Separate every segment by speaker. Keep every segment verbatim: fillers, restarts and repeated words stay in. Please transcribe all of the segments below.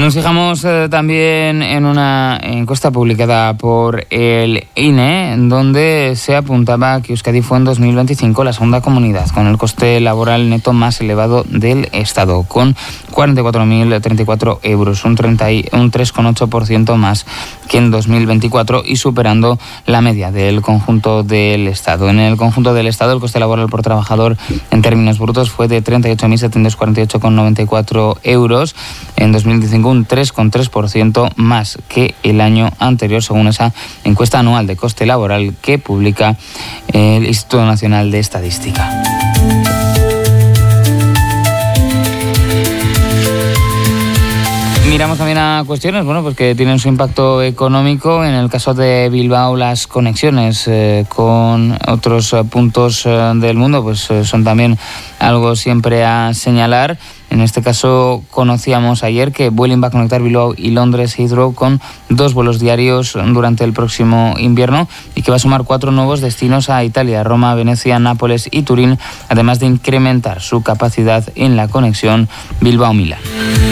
Speaker 1: Nos fijamos eh, también en una encuesta publicada por el I N E, donde se apuntaba que Euskadi fue en dos mil veinticinco la segunda comunidad con el coste laboral neto más elevado del Estado, con cuarenta y cuatro mil treinta y cuatro euros, un, treinta y, un tres coma ocho por ciento más que en dos mil veinticuatro y superando la media del conjunto del Estado. En el conjunto del Estado, el coste laboral por trabajador en términos brutos fue de treinta y ocho mil setecientos cuarenta y ocho coma noventa y cuatro euros. En dos mil veinticinco, un tres coma tres por ciento más que el año anterior, según esa encuesta anual de coste laboral que publica el Instituto Nacional de Estadística. Miramos también a cuestiones bueno, pues que tienen su impacto económico. En el caso de Bilbao, las conexiones eh, con otros eh, puntos eh, del mundo pues eh, son también algo siempre a señalar. En este caso, conocíamos ayer que Vueling va a conectar Bilbao y Londres Heathrow con dos vuelos diarios durante el próximo invierno y que va a sumar cuatro nuevos destinos a Italia, Roma, Venecia, Nápoles y Turín, además de incrementar su capacidad en la conexión Bilbao-Milán.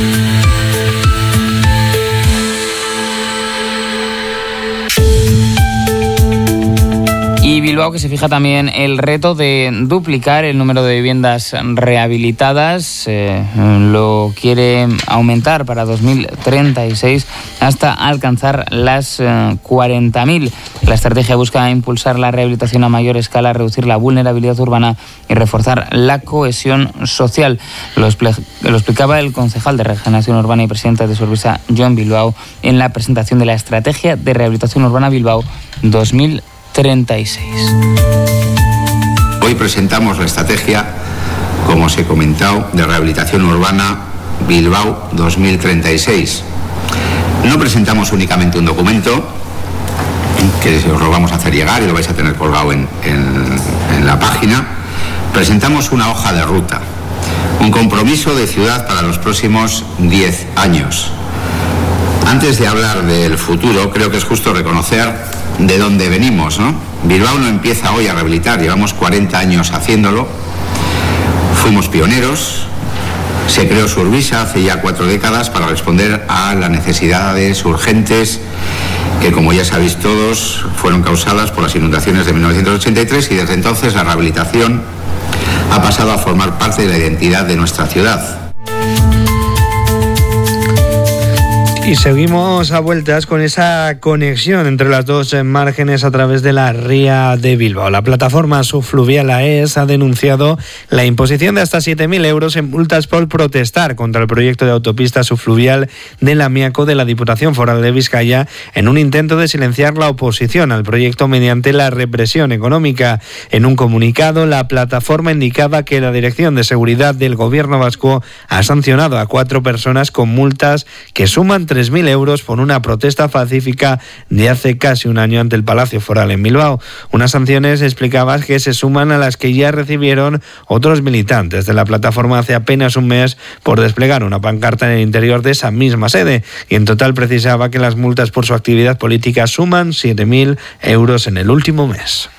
Speaker 1: Y Bilbao, que se fija también el reto de duplicar el número de viviendas rehabilitadas, eh, lo quiere aumentar para dos mil treinta y seis hasta alcanzar las eh, cuarenta mil. La estrategia busca impulsar la rehabilitación a mayor escala, reducir la vulnerabilidad urbana y reforzar la cohesión social. Lo, expl- lo explicaba el concejal de Regeneración Urbana y presidente de Surbisa, Joan Bilbao, en la presentación de la Estrategia de Rehabilitación Urbana Bilbao dos mil treinta y seis.
Speaker 2: Hoy presentamos la estrategia, como os he comentado, de rehabilitación urbana Bilbao dos mil treinta y seis. No presentamos únicamente un documento, que os lo vamos a hacer llegar y lo vais a tener colgado en, en, en la página. Presentamos una hoja de ruta, un compromiso de ciudad para los próximos diez años. Antes de hablar del futuro, creo que es justo reconocer de dónde venimos, ¿no? Bilbao no empieza hoy a rehabilitar, llevamos cuarenta años haciéndolo. Fuimos pioneros, se creó Surbisa hace ya cuatro décadas para responder a las necesidades urgentes que, como ya sabéis todos, fueron causadas por las inundaciones de mil novecientos ochenta y tres, y desde entonces la rehabilitación ha pasado a formar parte de la identidad de nuestra ciudad.
Speaker 3: Y seguimos a vueltas con esa conexión entre las dos márgenes a través de la ría de Bilbao. La plataforma subfluvial AES ha denunciado la imposición de hasta siete mil euros en multas por protestar contra el proyecto de autopista subfluvial de Lamiako de la Diputación Foral de Vizcaya, en un intento de silenciar la oposición al proyecto mediante la represión económica. En un comunicado, la plataforma indicaba que la Dirección de Seguridad del Gobierno vasco ha sancionado a cuatro personas con multas que suman tres mil euros por una protesta pacífica de hace casi un año ante el Palacio Foral en Bilbao. Unas sanciones, explicabas, que se suman a las que ya recibieron otros militantes de la plataforma hace apenas un mes por desplegar una pancarta en el interior de esa misma sede. Y en total precisaba que las multas por su actividad política suman siete mil euros en el último mes.